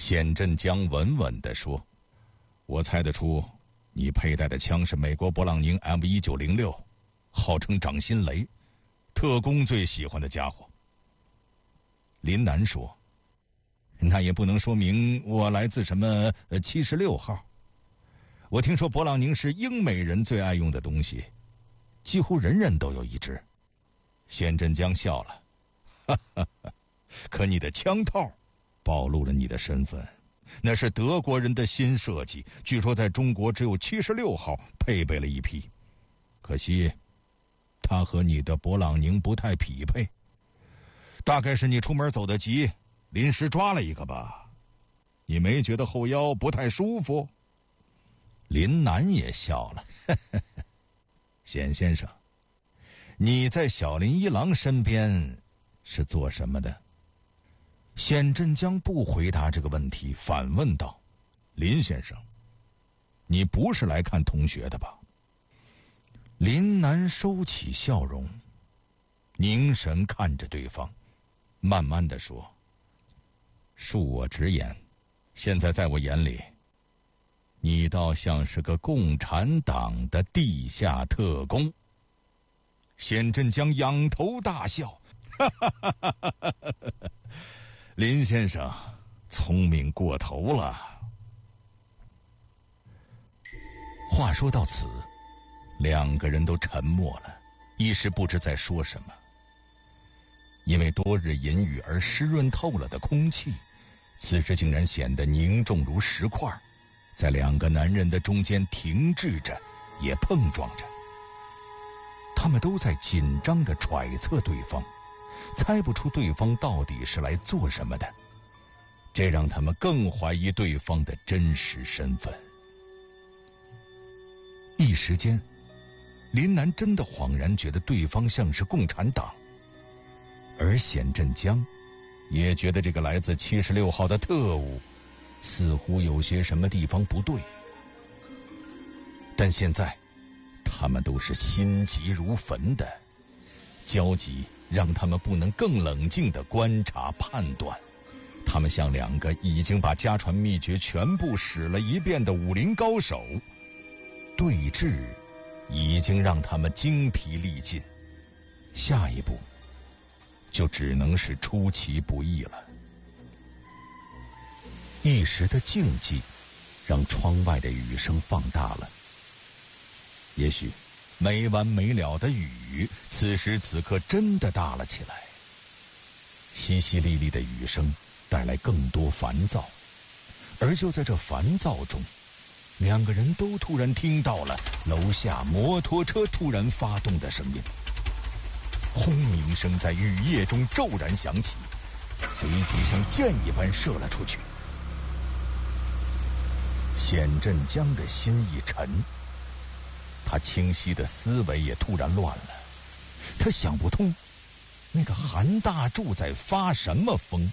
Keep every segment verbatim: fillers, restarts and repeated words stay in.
显振江稳稳地说：“我猜得出，你佩戴的枪是美国勃朗宁 M 一九零六，号称掌心雷，特工最喜欢的家伙。”林南说：“那也不能说明我来自什么七十六号。我听说勃朗宁是英美人最爱用的东西，几乎人人都有一支。”显振江笑了：“哈哈哈，可你的枪套暴露了你的身份，那是德国人的新设计，据说在中国只有七十六号配备了一批，可惜它和你的勃朗宁不太匹配。大概是你出门走得急，临时抓了一个吧？你没觉得后腰不太舒服？”林南也笑了：“呵呵呵，显先生，你在小林一郎身边是做什么的？”显振江不回答这个问题，反问道：“林先生，你不是来看同学的吧？”林南收起笑容，凝神看着对方，慢慢地说：“恕我直言，现在在我眼里，你倒像是个共产党的地下特工。”显振江仰头大笑：“哈哈哈哈哈哈！林先生聪明过头了。”话说到此，两个人都沉默了，一时不知在说什么。因为多日阴雨而湿润透了的空气，此时竟然显得凝重如石块，在两个男人的中间停滞着，也碰撞着。他们都在紧张地揣测对方，猜不出对方到底是来做什么的，这让他们更怀疑对方的真实身份。一时间，林南真的恍然觉得对方像是共产党，而显振江也觉得这个来自七十六号的特务似乎有些什么地方不对。但现在他们都是心急如焚的，焦急让他们不能更冷静地观察判断。他们像两个已经把家传秘诀全部使了一遍的武林高手，对峙已经让他们精疲力尽，下一步就只能是出其不意了。一时的静寂让窗外的雨声放大了，也许没完没了的雨此时此刻真的大了起来。淅淅沥沥的雨声带来更多烦躁，而就在这烦躁中，两个人都突然听到了楼下摩托车突然发动的声音，轰鸣声在雨夜中骤然响起，随即像箭一般射了出去。显振江的心一沉，他清晰的思维也突然乱了，他想不通那个韩大柱在发什么疯。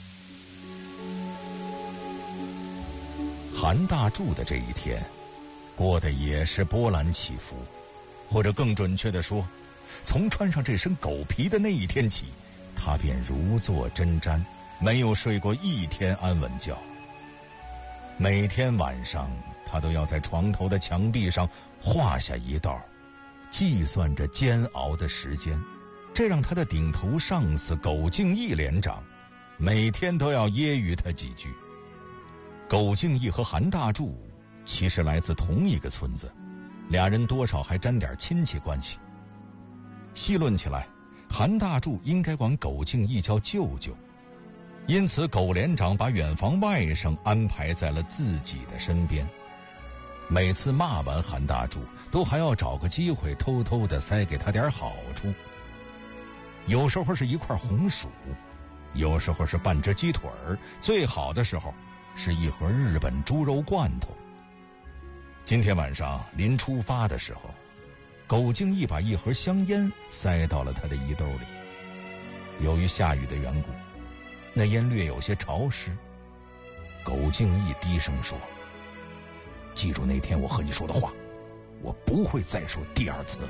韩大柱的这一天过得也是波澜起伏，或者更准确地说，从穿上这身狗皮的那一天起，他便如坐针毡，没有睡过一天安稳觉。每天晚上他都要在床头的墙壁上画下一道，计算着煎熬的时间，这让他的顶头上司苟敬义连长每天都要揶揄他几句。苟敬义和韩大柱其实来自同一个村子，俩人多少还沾点亲戚关系。细论起来，韩大柱应该管苟敬义叫舅舅，因此苟连长把远房外甥安排在了自己的身边。每次骂完韩大柱，都还要找个机会偷偷地塞给他点好处，有时候是一块红薯，有时候是半只鸡腿儿，最好的时候是一盒日本猪肉罐头。今天晚上临出发的时候，苟敬义把一盒香烟塞到了他的衣兜里。由于下雨的缘故，那烟略有些潮湿。苟敬义低声说：“记住那天我和你说的话，我不会再说第二次了。”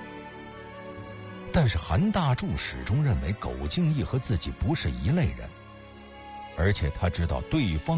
但是韩大柱始终认为苟敬义和自己不是一类人，而且他知道对方